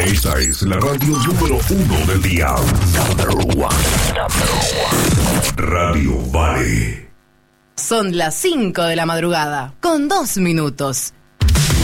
Esta es la radio número 1 del día. Number one. Radio Vale. Son las 5 de la madrugada, con 2 minutos.